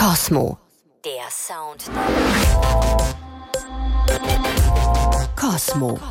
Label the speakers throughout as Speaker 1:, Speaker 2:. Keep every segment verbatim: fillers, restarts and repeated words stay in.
Speaker 1: Kosmo. Der Sound. Kosmo.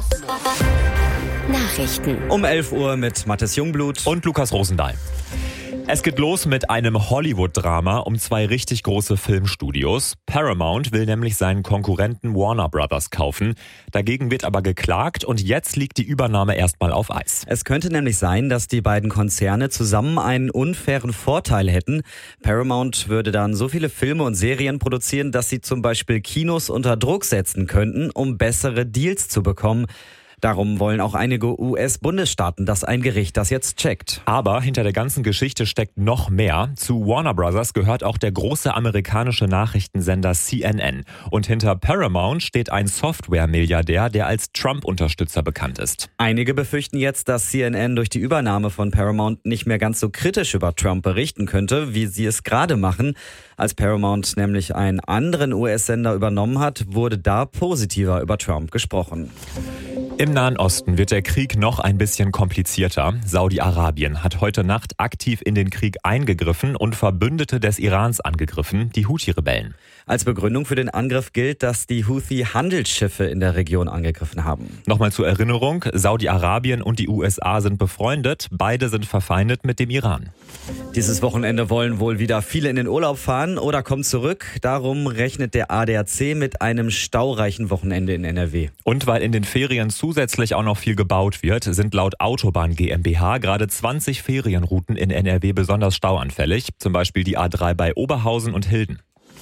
Speaker 1: Nachrichten.
Speaker 2: Um elf Uhr mit Mathis Jungblut
Speaker 3: und Lukas Rosendahl. Es geht los mit einem Hollywood-Drama um zwei richtig große Filmstudios. Paramount will nämlich seinen Konkurrenten Warner Brothers kaufen. Dagegen wird aber geklagt und jetzt liegt die Übernahme erstmal auf Eis.
Speaker 2: Es könnte nämlich sein, dass die beiden Konzerne zusammen einen unfairen Vorteil hätten. Paramount würde dann so viele Filme und Serien produzieren, dass sie zum Beispiel Kinos unter Druck setzen könnten, um bessere Deals zu bekommen. Darum wollen auch einige U S-Bundesstaaten, dass ein Gericht das jetzt checkt.
Speaker 3: Aber hinter der ganzen Geschichte steckt noch mehr. Zu Warner Brothers gehört auch der große amerikanische Nachrichtensender C N N. Und hinter Paramount steht ein Software-Milliardär, der als Trump-Unterstützer bekannt ist.
Speaker 2: Einige befürchten jetzt, dass C N N durch die Übernahme von Paramount nicht mehr ganz so kritisch über Trump berichten könnte, wie sie es gerade machen. Als Paramount nämlich einen anderen U S-Sender übernommen hat, wurde da positiver über Trump gesprochen.
Speaker 3: Im Nahen Osten wird der Krieg noch ein bisschen komplizierter. Saudi-Arabien hat heute Nacht aktiv in den Krieg eingegriffen und Verbündete des Irans angegriffen, die Houthi-Rebellen.
Speaker 2: Als Begründung für den Angriff gilt, dass die Houthi Handelsschiffe in der Region angegriffen haben.
Speaker 3: Nochmal zur Erinnerung, Saudi-Arabien und die U S A sind befreundet, beide sind verfeindet mit dem Iran.
Speaker 2: Dieses Wochenende wollen wohl wieder viele in den Urlaub fahren oder kommen zurück. Darum rechnet der A D A C mit einem staureichen Wochenende in N R W.
Speaker 3: Und weil in den Ferien zusätzlich auch noch viel gebaut wird, sind laut Autobahn GmbH gerade zwanzig Ferienrouten in N R W besonders stauanfällig. Zum Beispiel die A drei bei Oberhausen und Hilden.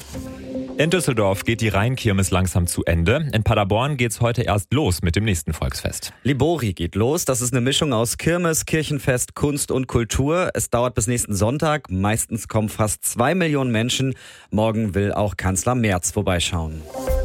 Speaker 3: In Düsseldorf geht die Rheinkirmes langsam zu Ende. In Paderborn geht's heute erst los mit dem nächsten Volksfest.
Speaker 2: Libori geht los. Das ist eine Mischung aus Kirmes, Kirchenfest, Kunst und Kultur. Es dauert bis nächsten Sonntag. Meistens kommen fast zwei Millionen Menschen. Morgen will auch Kanzler Merz vorbeischauen.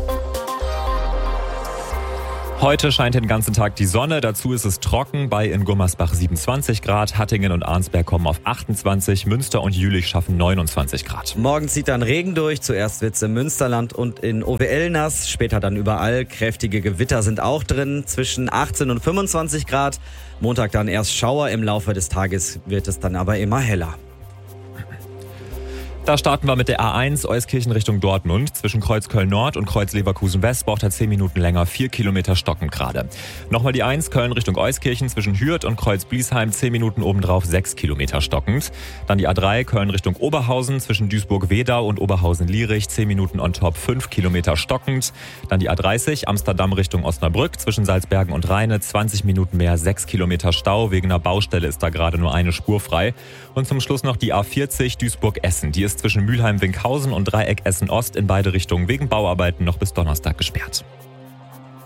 Speaker 3: Heute scheint den ganzen Tag die Sonne, dazu ist es trocken, bei in Gummersbach siebenundzwanzig Grad, Hattingen und Arnsberg kommen auf achtundzwanzig, Münster und Jülich schaffen neunundzwanzig Grad.
Speaker 2: Morgen zieht dann Regen durch, zuerst wird's im Münsterland und in O W L nass, später dann überall. Kräftige Gewitter sind auch drin, zwischen achtzehn und fünfundzwanzig Grad. Montag dann erst Schauer, im Laufe des Tages wird es dann aber immer heller.
Speaker 3: Da starten wir mit der A eins Euskirchen Richtung Dortmund. Zwischen Kreuz Köln-Nord und Kreuz Leverkusen-West braucht er zehn Minuten länger, vier Kilometer stockend gerade. Nochmal die eins Köln Richtung Euskirchen zwischen Hürth und Kreuz Bliesheim, zehn Minuten obendrauf, sechs Kilometer stockend. Dann die A drei Köln Richtung Oberhausen zwischen Duisburg-Wedau und Oberhausen-Lierich, zehn Minuten on top, fünf Kilometer stockend. Dann die A dreißig Amsterdam Richtung Osnabrück zwischen Salzbergen und Rheine, zwanzig Minuten mehr, sechs Kilometer Stau. Wegen einer Baustelle ist da gerade nur eine Spur frei. Und zum Schluss noch die A vierzig Duisburg-Essen. Die ist zwischen Mülheim-Winkhausen und Dreieck Essen-Ost in beide Richtungen wegen Bauarbeiten noch bis Donnerstag gesperrt.